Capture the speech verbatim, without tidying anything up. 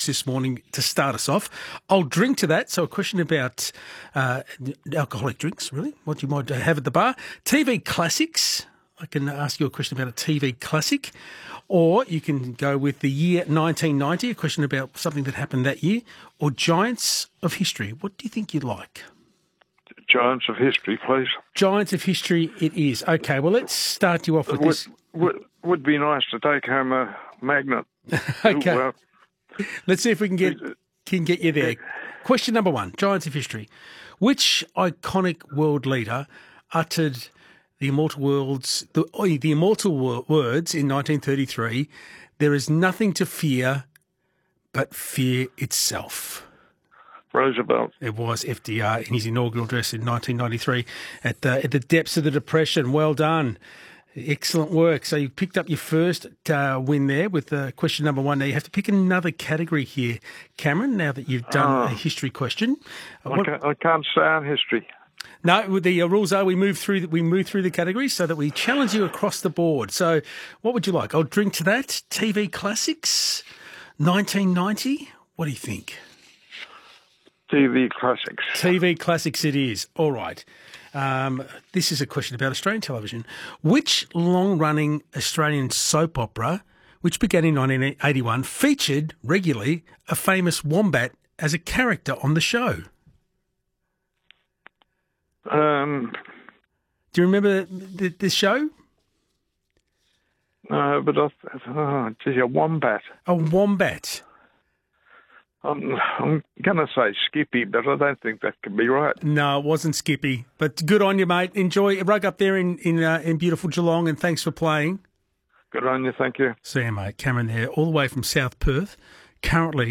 drinks this morning to start us off. I'll drink to that. So a question about uh, alcoholic drinks, really, what you might have at the bar. T V classics. I can ask you a question about a T V classic. Or you can go with the year nineteen ninety, a question about something that happened that year. Or Giants of History. What do you think you'd like? Giants of History, please. Giants of History it is. Okay, well, let's start you off with would, this. Would, would be nice to take home a magnet. Okay. Well, let's see if we can get can get you there. Question number one, Giants of History. Which iconic world leader uttered the immortal words, the, oh, the immortal wor- words in nineteen thirty-three, "There is nothing to fear but fear itself"? Roosevelt. It was F D R in his inaugural address in nineteen ninety-three at the, at the depths of the Depression. Well done. Excellent work. So you picked up your first uh, win there with uh, question number one. Now you have to pick another category here, Cameron, now that you've done oh, a history question. Uh, I, what, can't, I can't stay on history. No, the uh, rules are we move through the, we move through the categories so that we challenge you across the board. So what would you like? I'll drink to that. T V classics, nineteen ninety. What do you think? T V classics. T V classics it is. All right. Um, this is a question about Australian television. Which long-running Australian soap opera, which began in nineteen eighty-one, featured regularly a famous wombat as a character on the show? Um, Do you remember the, the show? No, but I, oh, gee, a wombat. A wombat. I'm, I'm going to say Skippy, but I don't think that could be right. No, it wasn't Skippy. But good on you, mate. Enjoy. Rug up there in in, uh, in beautiful Geelong, and thanks for playing. Good on you, thank you. See you, mate. Cameron there, all the way from South Perth, currently